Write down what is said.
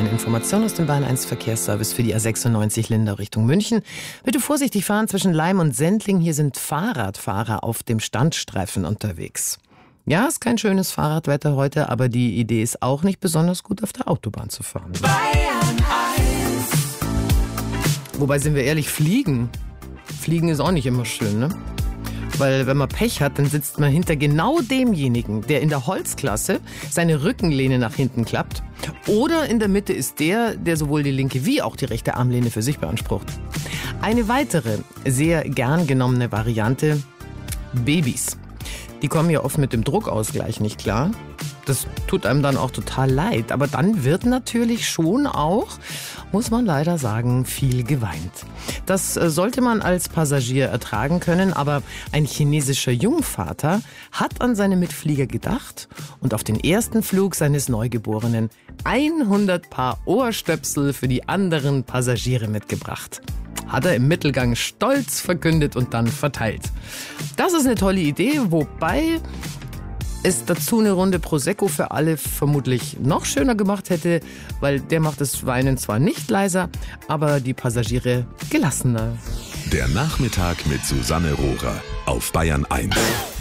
eine Information aus dem Bayern 1 Verkehrsservice für die A96 Lindau Richtung München. Bitte vorsichtig fahren zwischen Laim und Sendling. Hier sind Fahrradfahrer auf dem Standstreifen unterwegs. Ja, ist kein schönes Fahrradwetter heute, aber die Idee ist auch nicht besonders gut, auf der Autobahn zu fahren. Bayern 1. Wobei, sind wir ehrlich, Fliegen ist auch nicht immer schön, ne? Weil wenn man Pech hat, dann sitzt man hinter genau demjenigen, der in der Holzklasse seine Rückenlehne nach hinten klappt. Oder in der Mitte ist der sowohl die linke wie auch die rechte Armlehne für sich beansprucht. Eine weitere, sehr gern genommene Variante: Babys. Die kommen ja oft mit dem Druckausgleich nicht klar. Das tut einem dann auch total leid. Aber dann wird natürlich schon auch, muss man leider sagen, viel geweint. Das sollte man als Passagier ertragen können. Aber ein chinesischer Jungvater hat an seine Mitflieger gedacht und auf den ersten Flug seines Neugeborenen 100 Paar Ohrstöpsel für die anderen Passagiere mitgebracht. Hat er im Mittelgang stolz verkündet und dann verteilt. Das ist eine tolle Idee, wobei es dazu eine Runde Prosecco für alle vermutlich noch schöner gemacht hätte, weil der macht das Weinen zwar nicht leiser, aber die Passagiere gelassener. Der Nachmittag mit Susanne Rohrer auf Bayern 1.